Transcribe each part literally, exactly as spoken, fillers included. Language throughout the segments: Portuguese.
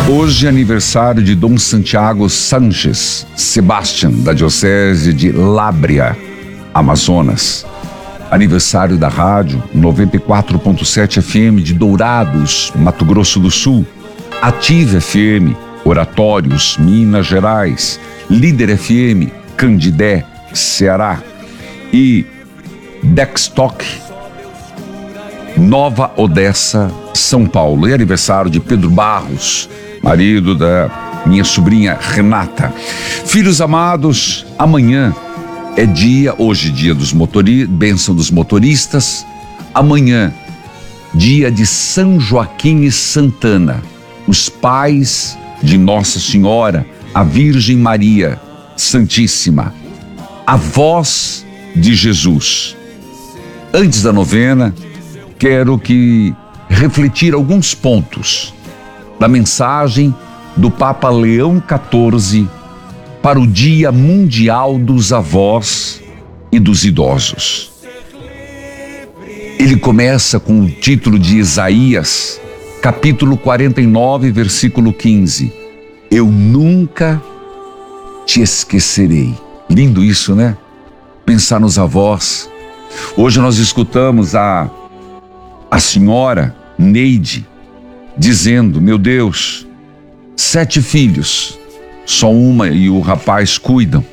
Hoje é aniversário de Dom Santiago Sánchez Sebastián, da Diocese de Lábrea, Amazonas. Aniversário da rádio noventa e quatro ponto sete F M de Dourados, Mato Grosso do Sul. Ativa F M, Oratórios, Minas Gerais. Líder F M, Candidé, Ceará. E Dextock, Nova Odessa, São Paulo. E aniversário de Pedro Barros, marido da minha sobrinha Renata. Filhos amados, amanhã é dia, hoje dia dos motoristas, bênção dos motoristas. Amanhã, dia de São Joaquim e Santana, os pais de Nossa Senhora, a Virgem Maria Santíssima, a voz de Jesus. Antes da novena, quero que refletir alguns pontos da mensagem do Papa Leão quatorze para o Dia Mundial dos Avós e dos Idosos. Ele começa com o título de Isaías, capítulo quarenta e nove, versículo quinze. Eu nunca te esquecerei. Lindo isso, né? Pensar nos avós. Hoje nós escutamos a, a senhora Neide dizendo, meu Deus, sete filhos, só uma e o rapaz cuidam.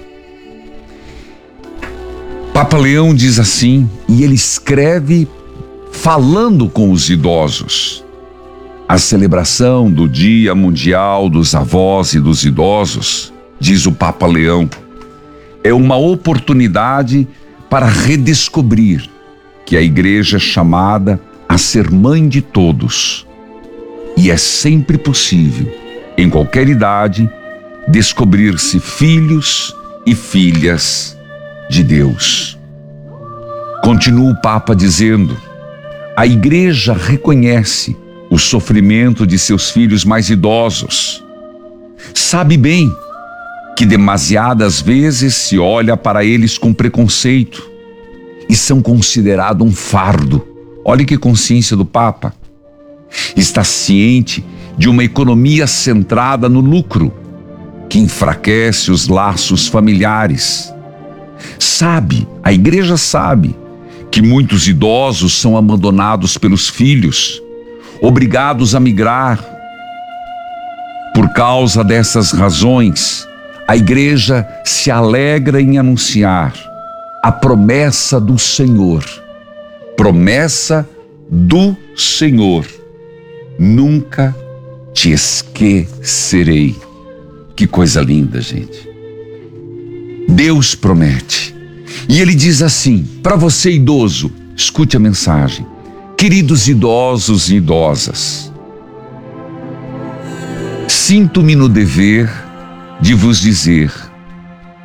Papa Leão diz assim, e ele escreve falando com os idosos. A celebração do Dia Mundial dos Avós e dos Idosos, diz o Papa Leão, é uma oportunidade para redescobrir que a igreja é chamada a ser mãe de todos. E é sempre possível, em qualquer idade, descobrir-se filhos e filhas de Deus. Continua o Papa dizendo, a igreja reconhece o sofrimento de seus filhos mais idosos. Sabe bem que demasiadas vezes se olha para eles com preconceito e são considerados um fardo. Olha que consciência do Papa. Está ciente de uma economia centrada no lucro, que enfraquece os laços familiares. Sabe, a igreja sabe, que muitos idosos são abandonados pelos filhos, obrigados a migrar. Por causa dessas razões, a igreja se alegra em anunciar a promessa do Senhor. Promessa do Senhor. Nunca te esquecerei. Que coisa linda, gente. Deus promete. E ele diz assim, para você idoso, escute a mensagem. Queridos idosos e idosas, sinto-me no dever de vos dizer